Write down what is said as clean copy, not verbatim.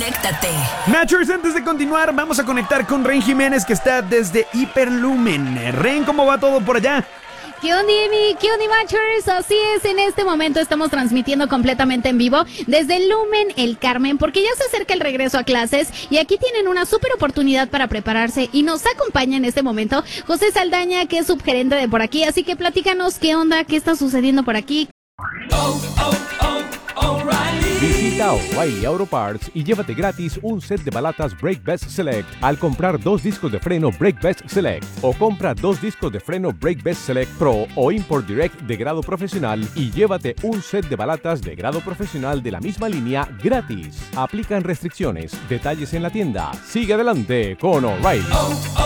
conéctate. Matchers, antes de continuar, vamos a conectar con Ren Jiménez, que está desde Hiperlumen. Ren, ¿cómo va todo por allá? ¿Qué onda, Emi? ¿Qué onda, Matchers? Así es, en este momento estamos transmitiendo completamente en vivo desde Lumen El Carmen, porque ya se acerca el regreso a clases y aquí tienen una súper oportunidad para prepararse y nos acompaña en este momento José Saldaña, que es subgerente de por aquí, así que platícanos qué onda, qué está sucediendo por aquí. Visita O'Reilly Auto Parts y llévate gratis un set de balatas Brake Best Select al comprar 2 discos de freno Brake Best Select, o compra 2 discos de freno Brake Best Select Pro o Import Direct de grado profesional y llévate un set de balatas de grado profesional de la misma línea gratis. Aplican restricciones. Detalles en la tienda. Sigue adelante con O'Reilly.